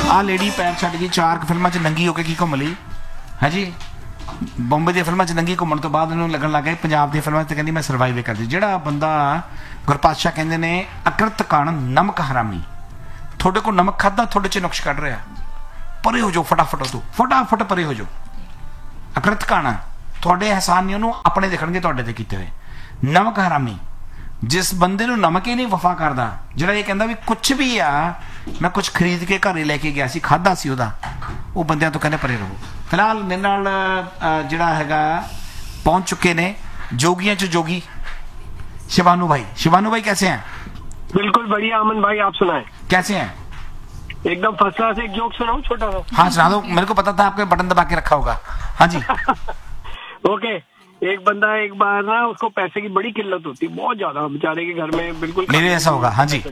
ਆ ਲੇਡੀ ਪੈਰ ਛੱਡ ਗਈ, 4 ਫਿਲਮਾਂ 'ਚ ਨੰਗੀ ਹੋ ਕੇ ਕੀ ਘੁੰਮ ਲਈ ਹੈ ਜੀ। ਬੰਬੇ ਦੀਆਂ ਫਿਲਮਾਂ 'ਚ ਨੰਗੀ ਘੁੰਮਣ ਤੋਂ ਬਾਅਦ ਉਹਨੂੰ ਲੱਗਣ ਲੱਗ ਗਿਆ ਪੰਜਾਬ ਦੀਆਂ ਫਿਲਮਾਂ 'ਚ ਕਹਿੰਦੀ ਮੈਂ ਸਰਵਾਈਵ ਕਰਦੀ। ਜਿਹੜਾ ਬੰਦਾ ਗੁਰਪਾਤਸ਼ਾਹ ਕਹਿੰਦੇ ਨੇ ਅਕਰਤ ਕਣ ਨਮਕ ਹਰਾਮੀ, ਤੁਹਾਡੇ ਕੋਲ ਨਮਕ ਖਾਦਾ ਤੁਹਾਡੇ 'ਚ ਨੁਕਸ ਕੱਢ ਰਿਹਾ, ਪਰੇ ਹੋ ਜਾਓ ਫਟਾਫਟ, ਉਦੋਂ ਫਟਾਫਟ ਪਰੇ ਹੋ ਜਾਓ। ਅਕਰਤ ਕਣ ਤੁਹਾਡੇ ਅਹਿਸਾਨ ਨਹੀਂ ਉਹਨੂੰ ਆਪਣੇ ਦੇਖਣਗੇ ਤੁਹਾਡੇ ਤੇ ਕੀਤੇ ਹੋਏ। ਨਮਕ ਹਰਾਮੀ ਜਿਸ ਬੰਦੇ ਨੂੰ ਨਮਕ ਹੀ ਨਹੀਂ ਵਫਾ ਕਰਦਾ, ਜਿਹੜਾ ਇਹ ਕਹਿੰਦਾ ਵੀ ਕੁਛ ਵੀ ਆ ਮੈਂ ਕੁਛ ਖਰੀਦ ਕੇ ਘਰੇ ਲੈ ਕੇ ਗਿਆ ਸੀ ਖਾਦਾ ਸੀ ਉਹਦਾ, ਉਹ ਬੰਦਿਆਂ ਤੋਂ ਕਹਿੰਦੇ ਪਰੇ ਰਹੋ। ਫਿਲਹਾਲ ਮੇਰੇ ਨਾਲ ਜਿਹੜਾ ਹੈਗਾ पहुंच चुके ने जोगियां च जोगी शिवानू भाई। शिवानू भाई कैसे हैं? बिल्कुल बढ़िया अमन भाई, आप सुनाएं कैसे हैं? एकदम फर्स्ट क्लास। एक जोक सुनाऊं छोटा सा? हाँ सुना दो, मेरे को पता था आपके बटन दबा के रखा होगा। हाँ जी। ओके। एक बंदा एक बार ना उसको पैसे की बड़ी किल्लत होती, बहुत ज्यादा, बेचारे के घर में बिल्कुल मेरे ऐसा होगा। हाँ जी।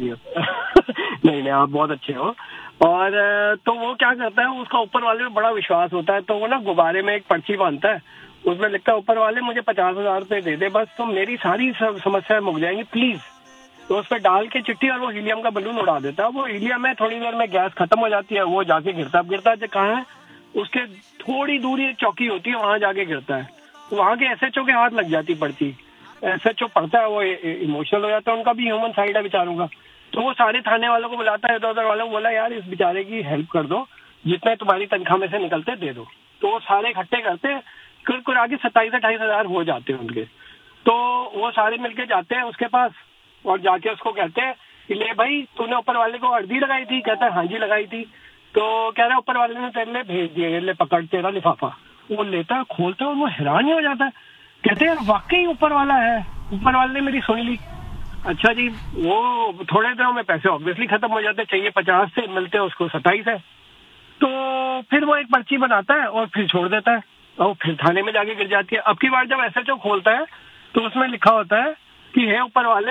नहीं आप बहुत अच्छे हो। और तो वो क्या करता है, उसका ऊपर वाले में बड़ा विश्वास होता है, तो वो ना गुब्बारे में एक पर्ची बांधता है, उसमें लिखता है ऊपर वाले मुझे 50,000 रुपए दे दे बस, तो मेरी सारी समस्याएं मुक जाएंगी प्लीज। तो उस पर डाल के चिट्ठी और वो हीलियम का बलून उड़ा देता है। वो हीलियम में थोड़ी देर में गैस खत्म हो जाती है, वो जाके गिरता कहाँ है, उसके थोड़ी दूरी एक चौकी होती है, वहां जाके गिरता है। तो वहां के एसएचओ के हाथ लग जाती पर्ची। एसएचओ पढ़ता है, वो इमोशनल हो जाता है, उनका भी ह्यूमन साइड है बेचारों का। तो वो सारे थाने वालों को बुलाता है, इधर उधर वालों को बोला यार इस बेचारे की हेल्प कर दो, जितने तुम्हारी तनख्वाह में से निकलते दे दो। तो वो सारे इकट्ठे करते, कुल आगे 27-28 हजार हो जाते हैं उनके। तो वो सारे मिलके जाते हैं उसके पास और जाके उसको कहते हैं कि ले भाई तूने ऊपर वाले को अर्जी लगाई थी? कहता है हाँ जी लगाई थी। तो कह रहा ऊपर वाले ने तेरे लिए भेज दिया, ले पकड़ तेरा लिफाफा। वो लेता है, खोलता है और वो हैरान ही हो जाता है, कहते हैं वाकई ऊपर वाला है, ऊपर वाले ने मेरी सुन ली। अच्छा जी, वो थोड़े दिनों में पैसे ऑब्वियसली खत्म हो जाते, चाहिए 50 से, मिलते उसको 27 है। तो फिर वो एक पर्ची बनाता है और फिर छोड़ देता है, और फिर थाने में जाके गिर जाती है। अब की बार जब एसएचओ खोलता है तो उसमें लिखा होता है कि हे ऊपर वाले,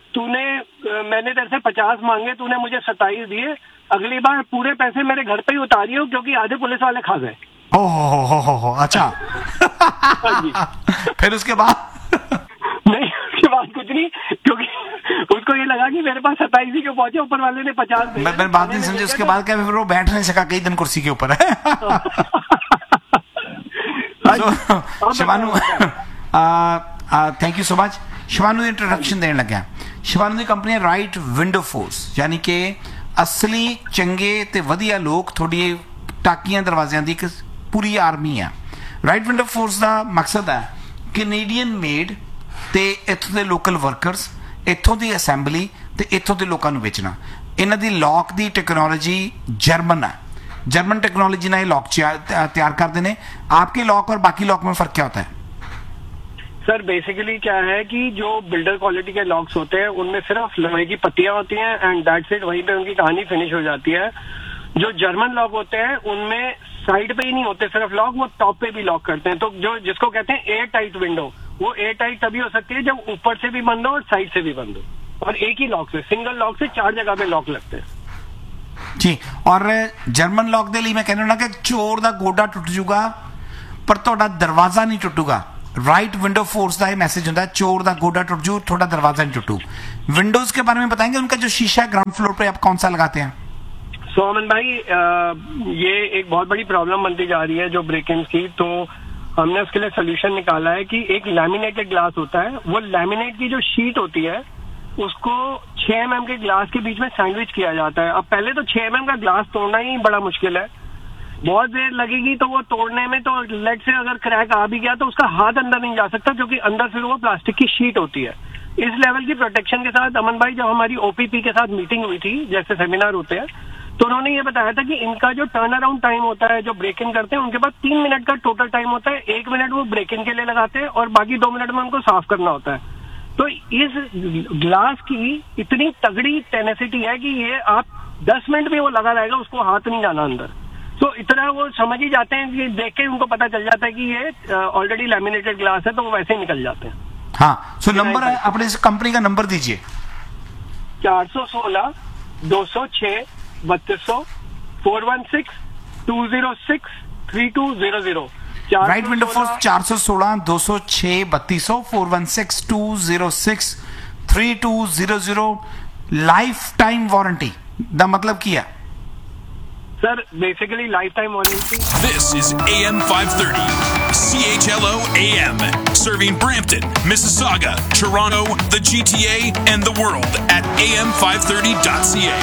मैंने तेरे से 50 मांगे, तूने मुझे 27 दिए, अगली बार पूरे पैसे मेरे घर पे ही उतारियो क्योंकि आधे पुलिस वाले खा गए। हो अच्छा। फिर उसके बाद नहीं, उसके बाद कुछ नहीं, क्योंकि उसको ये लगा कि मेरे पास 27 ही क्यों पहुंचे, ऊपर वाले ने 50 मैं बात नहीं समझी। उसके बाद क्या फिर वो बैठ नहीं सका कई दिन कुर्सी के ऊपर है। शिवानू thank you so much. शिवानू introduction देने लग्या। शिवानू दी कंपनी राइट विंडो फोर्स, यानी कि असली चंगे ते वधिया लोग थोड़ी टाकियां दरवाजियां दी एक पूरी आर्मी है। राइट विंडो फोर्स का मकसद है कैनेडियन मेड ते इत्थों दे लोकल वर्कर्स, इत्थों दी असैंबली ते इत्थों दे लोकां नूं बेचना। इन्हां दी लॉक दी टेक्नोलॉजी जर्मन है, जर्मन टेक्नोलॉजी ना ये लॉक तैयार करते हैं। आपके लॉक और बाकी लॉक में फर्क क्या होता है? सर बेसिकली क्या है कि जो बिल्डर क्वालिटी के लॉक्स होते हैं उनमें सिर्फ लोहे की पट्टियां होती हैं एंड दैट्स इट, वहीं पे उनकी कहानी फिनिश हो जाती है। जो जर्मन लॉक होते हैं उनमें साइड पे ही नहीं होते सिर्फ लॉक, वो टॉप पे भी लॉक करते हैं। तो जो जिसको कहते हैं एयर टाइट विंडो, वो एयर टाइट तभी हो सकती है जब ऊपर से भी बंद हो और साइड से भी बंद हो, और एक ही लॉक से, सिंगल लॉक से 4 जगह पे लॉक लगते हैं जी। और जर्मन लॉक दे लिए मैं कहना ना कि चोर दा गोडा टुट जूगा पर ਤੁਹਾਡਾ दरवाजा नहीं टुटूगा। राइट विंडो फोर्स का मैसेज होता है, चोर दा गोडा टुट जू, थोड़ा दरवाजा नहीं टुटू। विंडोज के बारे में बताएंगे, उनका जो शीशा है ग्राउंड फ्लोर पे आप कौन सा लगाते हैं? सोमन भाई, ये एक बहुत बड़ी प्रॉब्लम बनती जा रही है जो ब्रेक इन्स की। तो हमने उसके लिए सोल्यूशन निकाला है कि एक लैमिनेटेड ग्लास होता है, वो लैमिनेट की जो शीट होती है उसको 6 mm के ग्लास के बीच में सैंडविच किया जाता है। अब पहले तो 6 mm का ग्लास तोड़ना ही बड़ा मुश्किल है, बहुत देर लगेगी। तो वो तोड़ने में तो लेग से अगर क्रैक आ भी गया तो उसका हाथ अंदर नहीं जा सकता, क्योंकि अंदर फिर वो प्लास्टिक की शीट होती है। इस लेवल की प्रोटेक्शन के साथ अमन भाई, जब हमारी ओपीपी के साथ मीटिंग हुई थी, जैसे सेमिनार होते हैं, तो उन्होंने ये बताया था कि इनका जो टर्न अराउंड टाइम होता है, जो ब्रेक इन करते हैं उनके पास 3 मिनट का टोटल टाइम होता है। 1 मिनट वो ब्रेक इन के लिए लगाते हैं और बाकी 2 मिनट में उनको साफ करना होता है। तो इस ग्लास की इतनी तगड़ी टेनेसिटी है कि ये आप 10 मिनट भी वो लगा रहेगा, उसको हाथ नहीं जाना अंदर। तो इतना वो समझ ही जाते हैं कि देख के उनको पता चल जाता है कि ये ऑलरेडी लैमिनेटेड ग्लास है, तो वो वैसे ही निकल जाते हैं। हाँ, सो नंबर है अपने इस कंपनी का नंबर दीजिए। 416 206 3200 416 206 3200। Right window force 416 206 3200 416 206 3200। Life time warranty दा मतलब क्या? Sir basically life time warranty. This is AM 530, CHLO AM, serving Brampton, Mississauga, Toronto, the GTA, and the world at am530.ca.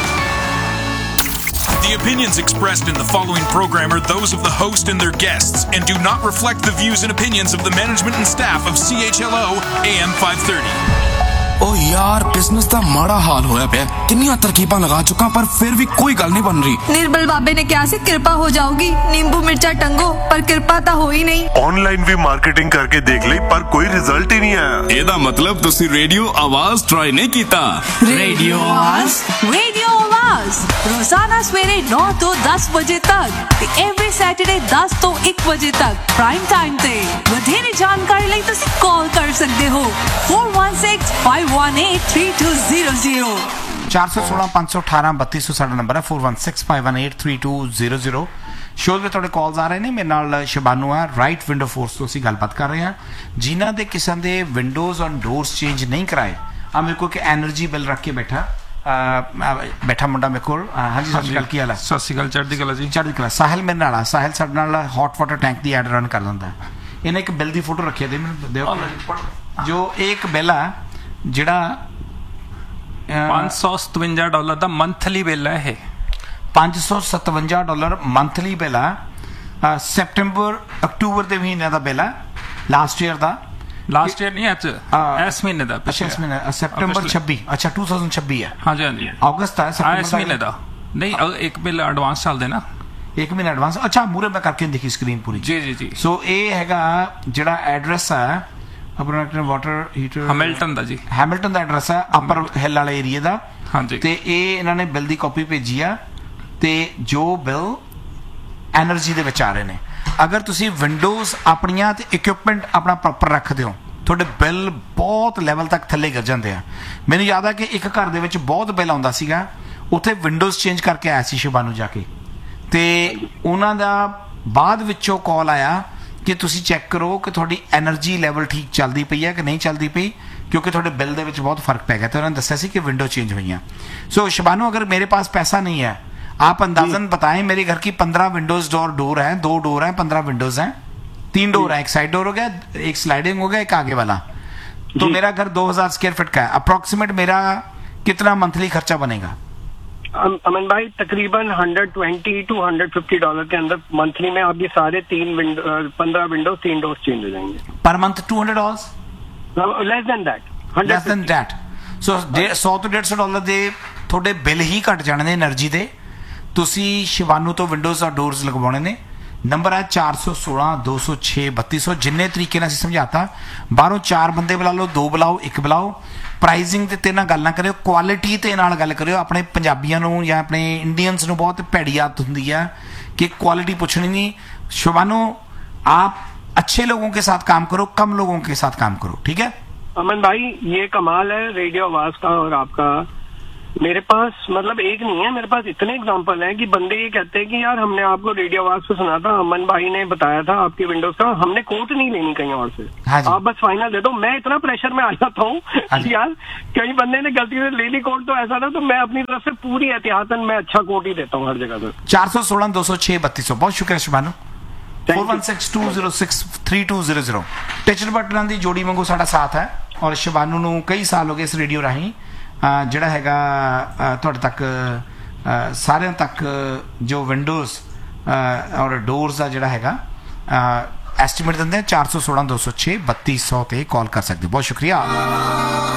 The opinions expressed in the following program are those of the host and their guests and do not reflect the views and opinions of the management and staff of CHLO AM 530. ओ यार business ਦਾ ਮਾੜਾ ਹਾਲ ਹੋਇਆ ਪਿਆ ਕਿੰਨੀਆਂ ਤਰਕੀਬਾਂ ਲਗਾ ਚੁੱਕਾ ਪਰ ਫਿਰ ਵੀ ਕੋਈ ਗੱਲ ਨਹੀਂ ਬਣ ਰਹੀ निर्बल बाबे ने क्या सी कृपा हो जाओगी नींबू मिर्चा टंगो पर कृपा तो हो ही नहीं ऑनलाइन भी मार्केटिंग करके देख ली पर कोई रिजल्ट ही नहीं आया ਇਹਦਾ ਮਤਲਬ ਤੁਸੀਂ ਰੇਡੀਓ ਆਵਾਜ਼ ਟਰਾਈ ਨਹੀਂ ਕੀਤਾ रेडियो आवाज रोजाना सवेरे 9 तो 10 बजे तक ते एवरी सैटरडे 10 तो 1 बजे तक प्राइम टाइम ते ਵਧੇਰੇ ਜਾਣਕਾਰੀ ਲਈ ਤੁਸੀਂ ਕਾਲ ਕਰ ਸਕਦੇ ਹੋ 4165183200 416 518 3200 ਸਾਡਾ ਨੰਬਰ ਹੈ 4165183200 ਸ਼ੋਅ ਦੇ ਤੁਹਾਡੇ ਕਾਲਸ ਆ ਰਹੇ ਨੇ ਮੇਰੇ ਨਾਲ ਸ਼ਬਾਨੂ ਆ ਰਾਈਟ ਵਿੰਡੋ ਫੋਰਸ ਤੋਂ ਅਸੀਂ ਗੱਲਬਾਤ ਕਰ ਰਹੇ ਹਾਂ ਜਿਨ੍ਹਾਂ ਦੇ ਕਿਸਮ ਦੇ ਵਿੰਡੋਜ਼ ਔਨ ਡੋਰਸ ਚੇਂਜ ਨਹੀਂ ਕਰਾਏ ਆ ਮੇਰੇ ਕੋਲ ਕਿ એનર્ਜੀ ਬਿੱਲ ਰੱਖ ਕੇ ਬੈਠਾ ਮੁੰਡਾ ਮੇਰੇ ਕੋਲ ਹਾਂਜੀ ਸਤਿ ਸ਼੍ਰੀ ਅਕਾਲ ਕੀ ਹਾਲ ਹੈ ਸਤਿ ਸ਼੍ਰੀ ਅਕਾਲ ਚੜ੍ਹਦੀ ਕਲਾ ਜੀ ਚੜ੍ਹਦੀ ਕਲਾ ਸਾਹਿਲ ਮੇਰੇ ਨਾਲ ਆ ਸਾਹਿਲ ਸਾਡੇ ਨਾਲ ਹੌਟ ਵਾਟਰ ਟੈਂਕ ਦੀ ਐਡ ਰਨ ਕਰ ਲੈਂਦਾ ਇਹਨੇ ਇੱਕ ਬਿੱਲ ਦੀ ਫੋਟੋ ਰੱਖੀ ਹੈ ਮੈਨੂੰ ਦਿਓ ਜੋ ਇੱਕ ਬਿੱਲ ਆ ਜਿਹੜਾ $557 ਦਾ ਮੰਥਲੀ ਬਿੱਲ ਹੈ ਇਹ $557 ਮੰਥਲੀ ਬਿੱਲ ਆ ਸੈਪਟੈਂਬਰ ਅਕਤੂਬਰ ਦੇ ਮਹੀਨੇ ਦਾ ਬਿੱਲ ਆ ਲਾਸਟ ਈਅਰ ਦਾ ਲਾਸਟ ਈਅਰ ਨਹੀਂ ਅੱਜ ਇਸ ਮਹੀਨੇ ਦਾ ਅੱਛਾ ਇਸ ਮਹੀਨੇ ਸੈਪਟੈਂਬਰ 26 ਅੱਛਾ 2026 ਹੈ ਹਾਂਜੀ ਹਾਂਜੀ ਅਗਸਤ ਹੈ ਇਸ ਮਹੀਨੇ ਦਾ ਨਹੀਂ ਇੱਕ ਬਿੱਲ ਐਡਵਾਂਸ ਚੱਲਦੇ ਨਾ ਇੱਕ ਮਹੀਨਾ ਐਡਵਾਂਸ ਅੱਛਾ ਮੂਰੇ ਮੈਂ ਕਰਕੇ ਦੇਖੀ ਸਕਰੀਨ ਪੂਰੀ ਜੀ ਜੀ ਜੀ ਸੋ ਇਹ ਹੈਗਾ ਜਿਹੜਾ ਐਡਰੈਸ ਹੈ ਆਪਣਾ ਵਾਟਰ ਹੀਟਰ ਹੈਮਿਲਟਨ ਦਾ ਜੀ ਹੈਮਿਲਟਨ ਦਾ ਐਡਰੈਸ ਹੈ ਅਪਰ ਹਿੱਲ ਵਾਲੇ ਏਰੀਆ ਦਾ ਹਾਂਜੀ ਤੇ ਇਹ ਇਹਨਾਂ ਨੇ ਬਿੱਲ ਦੀ ਕਾਪੀ ਭੇਜੀ ਆ ਤੇ ਜੋ ਬਿੱਲ એનર્ਜੀ ਦੇ ਵਿੱਚ ਆ ਰਹੇ ਨੇ ਅਗਰ ਤੁਸੀਂ ਵਿੰਡੋਜ਼ ਆਪਣੀਆਂ ਤੇ ਇਕਵਿਪਮੈਂਟ ਆਪਣਾ ਪ੍ਰੋਪਰ ਰੱਖਦੇ ਹੋ ਤੁਹਾਡੇ ਬਿੱਲ ਬਹੁਤ ਲੈਵਲ ਤੱਕ ਥੱਲੇ ਗਿਰ ਜਾਂਦੇ ਆ ਮੈਨੂੰ ਯਾਦ ਆ ਕਿ ਇੱਕ ਘਰ ਦੇ ਵਿੱਚ ਬਹੁਤ ਬਿੱਲ ਆਉਂਦਾ ਸੀਗਾ ਉੱਥੇ ਵਿੰਡੋਜ਼ ਚੇਂਜ ਕਰਕੇ ਆਇਆ ਸੀ ਸ਼ਿਬਾਨੂ ਜਾ ਕੇ ਤੇ ਉਹਨਾਂ ਦਾ ਬਾਅਦ ਵਿੱਚੋਂ ਕਾਲ ਆਇਆ ਕਿ ਤੁਸੀਂ ਚੈੱਕ ਕਰੋ ਕਿ ਤੁਹਾਡੀ એનર્ਜੀ ਲੈਵਲ ਠੀਕ ਚੱਲਦੀ ਪਈ ਹੈ ਕਿ ਨਹੀਂ ਚੱਲਦੀ ਪਈ क्योंकि थोड़े बिल दे विच बहुत फर्क पै गया तो उन्होंने दस्या सी कि विंडो चेंज हुई हैं सो शबानू अगर मेरे पास पैसा नहीं है आप अंदाजन बताएं मेरे घर की 15 विंडोज डोर हैं 2 डोर हैं 15 विंडोज हैं 3 डोर है एक साइड डोर हो गया एक स्लाइडिंग हो गया एक आगे वाला तो मेरा घर 2000 स्क्वायर फीट का है अप्रोक्सीमेट मेरा कितना मंथली खर्चा बनेगा अमन भाई तकरीबन $120 to $150 के अंदर मंथली में आपके सारे 15 विंडोज 3 डोर्स चेंज हो जाएंगे per month $200 less than that so $100 to $150 ਦੇ ਤੁਹਾਡੇ ਬਿੱਲ ਹੀ ਘਟ ਜਾਣੇ ਨੇ એનર્ਜੀ ਦੇ ਤੁਸੀਂ ਸ਼ਿਵਾਨੂ ਤੋਂ ਵਿੰਡੋਜ਼ ਔਰ ਡੋਰਸ ਲਗਵਾਉਣੇ ਨੇ ਨੰਬਰ ਹੈ 416 206 3200 ਜਿੰਨੇ ਤਰੀਕੇ ਨਾਲ ਅਸੀਂ ਸਮਝਾਤਾ ਬਾਹਰੋਂ 4 ਬੰਦੇ ਬੁਲਾ ਲਓ 2 ਬੁਲਾਓ 1 ਬੁਲਾਓ ਪ੍ਰਾਈਸਿੰਗ ਤੇ ਨਾਲ ਗੱਲ ਨਾ ਕਰਿਓ ਕੁਆਲਿਟੀ ਤੇ ਨਾਲ ਗੱਲ ਕਰਿਓ ਆਪਣੇ ਪੰਜਾਬੀਆਂ ਨੂੰ ਜਾਂ ਆਪਣੇ ਇੰਡੀਅਨਸ ਨੂੰ ਬਹੁਤ ਭੈੜੀ ਆਦਤ ਹੁੰਦੀ ਹੈ कि क्वालिटी पूछनी नहीं शिवानू आप अच्छे लोगों के साथ काम करो कम लोगों के साथ काम करो ठीक है अमन भाई ये कमाल है रेडियो आवाज का और आपका मेरे पास मतलब एक नहीं है मेरे पास इतने एग्जांपल हैं कि बंदे ये कहते हैं कि यार हमने आपको रेडियो आवाज पे सुना था अमन भाई ने बताया था आपकी विंडोज का हमने कोट नहीं लेनी कहीं और से आप बस फाइनल दे दो मैं इतना प्रेशर में आ जाता हूँ कि यार कई बंदे ने गलती से ले ली कोट तो ऐसा था तो मैं अपनी तरफ से पूरी एहतियातन मैं अच्छा कोट ही देता हूँ हर जगह पर 416 206 3200 बहुत शुक्रिया शिवानू 4162063200 ਟਿਚਰ ਬਟਨਾਂ ਦੀ ਜੋੜੀ ਵਾਂਗੂ ਸਾਡਾ ਸਾਥ ਹੈ ਔਰ ਸ਼ਿਵਾਨੂ ਨੂੰ ਕਈ ਸਾਲ ਹੋ ਗਏ ਇਸ ਰੇਡੀਓ ਰਾਹੀਂ ਜਿਹੜਾ ਹੈਗਾ ਤੁਹਾਡੇ ਤੱਕ ਸਾਰਿਆਂ ਤੱਕ ਜੋ ਵਿੰਡੋਜ਼ ਔਰ ਡੋਰਸ ਦਾ ਜਿਹੜਾ ਹੈਗਾ ਐਸਟੀਮੇਟ ਦਿੰਦੇ 416 206 3200 ਤੇ ਕਾਲ ਕਰ ਸਕਦੇ ਬਹੁਤ ਸ਼ੁਕਰੀਆ